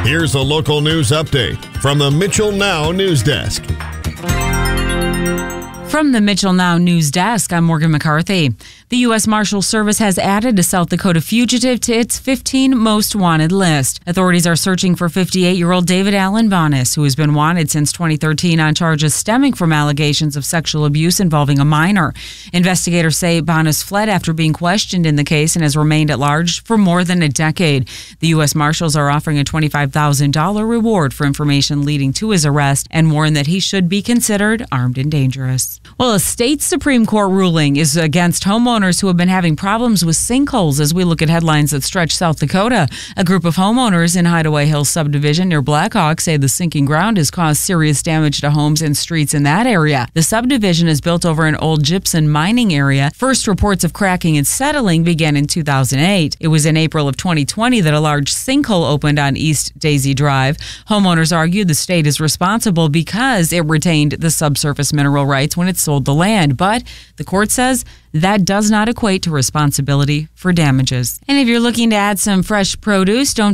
Here's a local news update from the Mitchell Now News Desk. From the Mitchell Now News Desk, I'm Morgan McCarthy. The U.S. Marshal Service has added a South Dakota fugitive to its 15 most wanted list. Authorities are searching for 58-year-old David Allen Bonas, who has been wanted since 2013 on charges stemming from allegations of sexual abuse involving a minor. Investigators say Bonas fled after being questioned in the case and has remained at large for more than a decade. The U.S. Marshals are offering a $25,000 reward for information leading to his arrest and warn that he should be considered armed and dangerous. Well, a state Supreme Court ruling is against homeowners who have been having problems with sinkholes as we look at headlines that stretch South Dakota. A group of homeowners in Hideaway Hills subdivision near Blackhawk say the sinking ground has caused serious damage to homes and streets in that area. The subdivision is built over an old gypsum mining area. First reports of cracking and settling began in 2008. It was in April of 2020 that a large sinkhole opened on East Daisy Drive. Homeowners argued the state is responsible because it retained the subsurface mineral rights when it sold the land, but the court says that does not equate to responsibility for damages. And if you're looking to add some fresh produce, don't